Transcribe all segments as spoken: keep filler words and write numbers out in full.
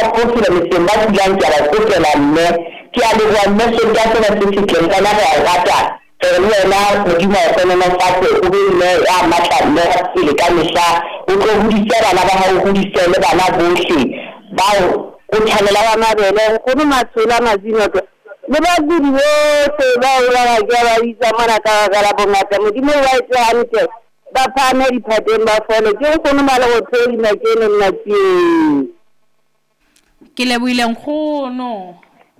ko le mesemba dilang tsa go tsela mme ke a le bua mme se ka tsena se se ke kana ga rata re le na modimo ya tsena na fatse o be le ya matla le le ka mesha o go budisa bana ba ha go budisa le bana bohle ba o tshwanela wa mabele go no matsola mazino le ba budi bohle ba o ba ga ba isa mana ka ga la bongata modimo wa itse hantle ba phame diphateng ba fole ke go no mala go thodi makene nna ke ke le buile nkgono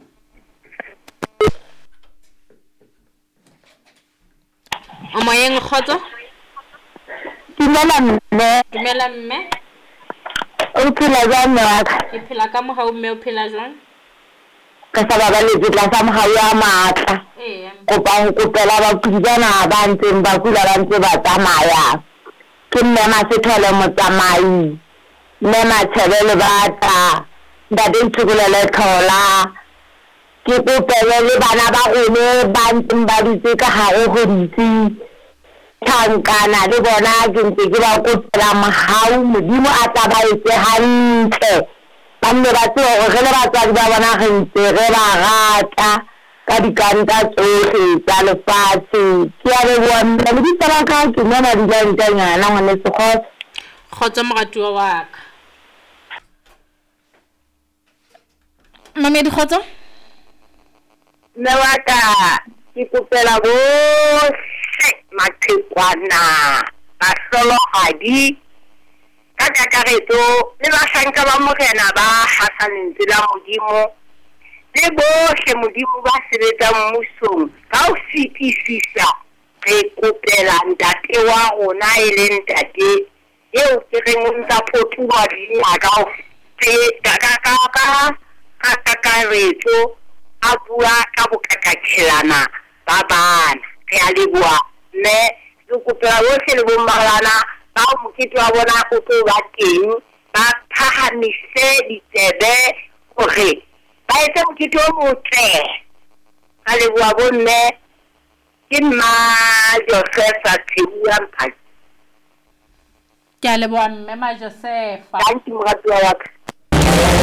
o moyeng khotso dumela mme dumela mme o phela jang wa ke phela ka mogau mme o phela jang ka sa ba le ditla sa mogau ya matla eh go ba go kopela ba kudana ba ntseng ba kula ba ntse ba tsamaya ke mme ma se thole mo tsamai mme ma tshebele batla ba ding tshugulele thola ke kopela le bana ba rone ba ntseng ba ditse ka hare go ditsi thankana le bona ke ntse ke ba kopela mogau modimo a tla ba etse hantle ba nne ba tse go re le batswadi ba bona ge ntse re ba rata ka dikanta tsohle tsa lefatshe ke a le bua mme le ditaba ka ke nna di la ntanyana ngwane se go khotso mogatuwa wa ka mame di khotso mme wa ka ke kopela bohle maqhekwana ba hlolohadi ka kakaretso le bahlanka ba morena ba hasanentse la modimo le bohle modimo ba sebetsang mmusong ka ho fetisisa re kopela ntate wa rona e leng ntate eo ke reng o ntsa photuwa dina ka ho ka ka ka ka kakaretso a bua ka bokakakhelana ba bana re a leboha mme re kopela bohle le bommalana ba mokete wa bona o tlo ba teng ba phahamise ditsebe hore ba etse mokete o motle a leboha bomme ke mma Joseph Theua Mphatsi ke a leboha mme ma Joseph thank you moratuwa wa ka